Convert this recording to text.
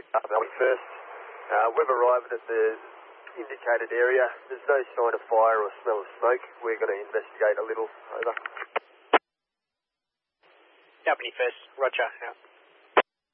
Albany first. We've arrived at the indicated area. There's no sign of fire or smell of smoke. We're going to investigate a little. Over. Albany first, roger, out.